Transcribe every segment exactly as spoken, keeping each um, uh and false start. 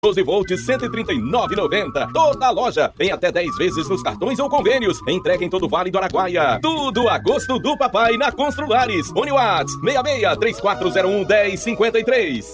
doze volts, cento e trinta e nove reais e noventa centavos. Toda a loja em até dez vezes nos cartões ou convênios. Entrega em todo o Vale do Araguaia. Tudo a gosto do papai na Construlares. Uniwatts seis seis, três quatro zero um, um zero cinco três.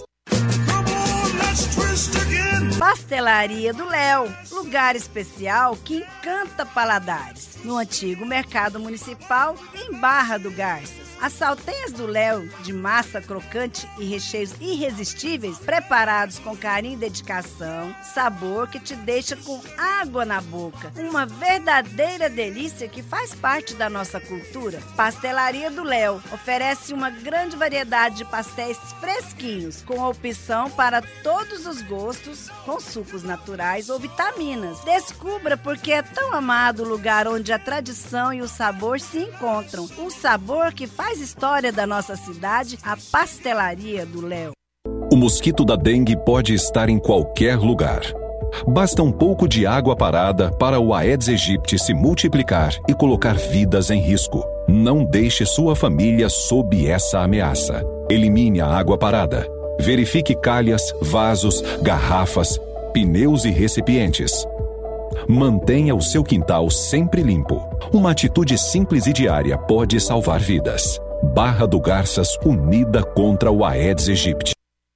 Pastelaria do Léo, lugar especial que encanta paladares. No antigo Mercado Municipal, em Barra do Garças. As salteias do Léo, de massa crocante e recheios irresistíveis, preparados com carinho e dedicação, sabor que te deixa com água na boca. Uma verdadeira delícia que faz parte da nossa cultura. Pastelaria do Léo oferece uma grande variedade de pastéis fresquinhos, com opção para todos os gostos, com sucos naturais ou vitaminas. Descubra porque é tão amado o lugar onde a tradição e o sabor se encontram. Um sabor que faz Faz história da nossa cidade, a Pastelaria do Léo. O mosquito da dengue pode estar em qualquer lugar. Basta um pouco de água parada para o Aedes aegypti se multiplicar e colocar vidas em risco. Não deixe sua família sob essa ameaça. Elimine a água parada. Verifique calhas, vasos, garrafas, pneus e recipientes. Mantenha o seu quintal sempre limpo. Uma atitude simples e diária pode salvar vidas. Barra do Garças, unida contra o Aedes aegypti.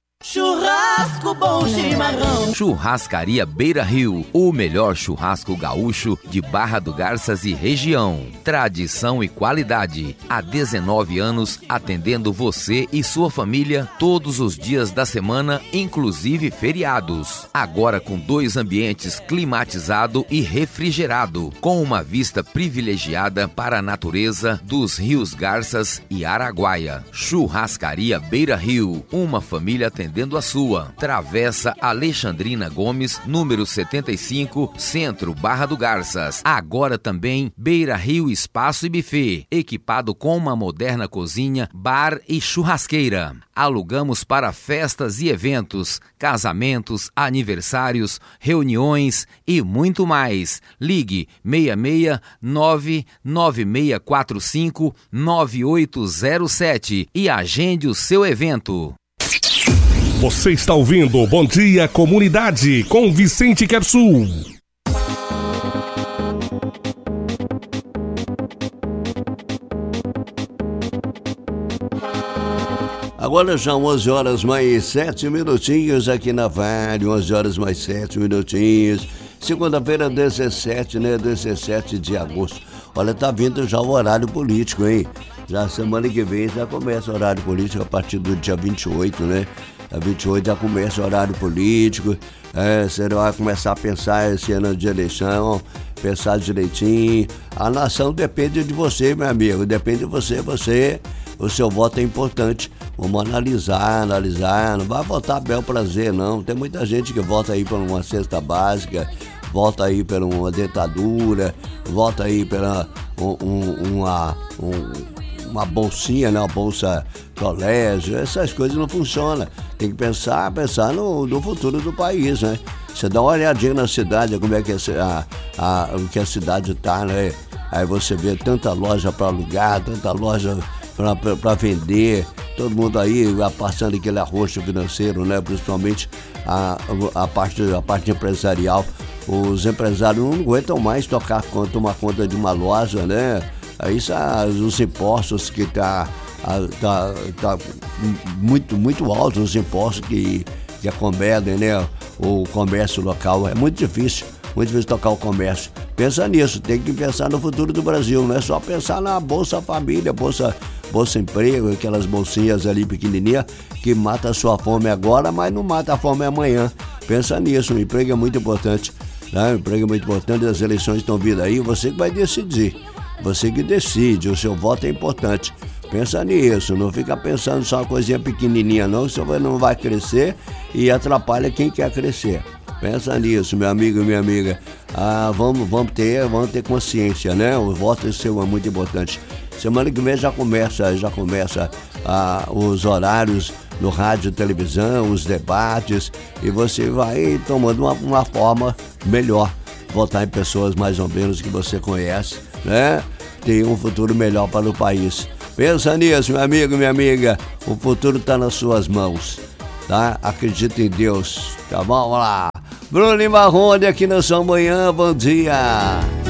Churrasco bom chimarrão. Churrascaria Beira Rio, o melhor churrasco gaúcho de Barra do Garças e região. Tradição e qualidade. Há dezenove anos atendendo você e sua família todos os dias da semana, inclusive feriados. Agora com dois ambientes climatizado e refrigerado, com uma vista privilegiada para a natureza dos rios Garças e Araguaia. Churrascaria Beira Rio, uma família atendendo a sua. Travessa Alexandrina Gomes, número setenta e cinco, Centro, Barra do Garças. Agora também Beira Rio Espaço e Buffet, equipado com uma moderna cozinha, bar e churrasqueira. Alugamos para festas e eventos, casamentos, aniversários, reuniões e muito mais. Ligue seis seis nove nove seis quatro cinco nove oito zero sete e agende o seu evento. Você está ouvindo Bom Dia Comunidade com Vicente Kersul. Agora são onze horas mais sete minutinhos aqui na Vale, onze horas mais sete minutinhos. Segunda-feira, dezessete, né? dezessete de agosto. Olha, tá vindo já o horário político, hein? Já semana que vem já começa o horário político a partir do dia vinte e oito, né? A vinte e oito já começa o horário político, é, você vai começar a pensar esse ano de eleição, pensar direitinho. A nação depende de você, meu amigo, depende de você, você, o seu voto é importante. Vamos analisar, analisar, não vai votar a bel prazer, não. Tem muita gente que vota aí por uma cesta básica, vota aí por uma ditadura, vota aí pela um, um, uma... Um, uma bolsinha, né? Uma bolsa colégio, essas coisas não funcionam. Tem que pensar, pensar no, no futuro do país, né? Você dá uma olhadinha na cidade, como é que a, a, a, que a cidade tá, né? Aí você vê tanta loja para alugar, tanta loja para vender, todo mundo aí passando aquele arroxo financeiro, né? Principalmente a, a, parte, a parte empresarial. Os empresários não aguentam mais tocar, tomar conta de uma loja, né? Isso, os impostos que tá, tá, tá muito, muito altos, os impostos que, que acometem, né, o comércio local. É muito difícil, muito difícil tocar o comércio. Pensa nisso, tem que pensar no futuro do Brasil, não é só pensar na Bolsa Família, Bolsa, Bolsa Emprego, aquelas bolsinhas ali pequenininhas que mata a sua fome agora, mas não mata a fome amanhã. Pensa nisso, o emprego é muito importante, né? O emprego é muito importante, as eleições estão vindo aí, você que vai decidir. Você que decide, o seu voto é importante. Pensa nisso, não fica pensando só uma coisinha pequenininha não, que você não vai crescer e atrapalha quem quer crescer. Pensa nisso, meu amigo e minha amiga. Ah, vamos, vamos, ter, vamos ter consciência, né? O voto seu é muito importante. Semana que vem já começa, já começa ah, os horários no rádio e televisão, os debates, e você vai tomando uma, uma forma melhor. Votar em pessoas mais ou menos que você conhece, né? Tem um futuro melhor para o país. Pensa nisso, meu amigo, minha amiga. O futuro está nas suas mãos. tá? Acredita em Deus, tá bom? Vamos lá. Bruno e Marrone aqui na sua manhã, bom dia.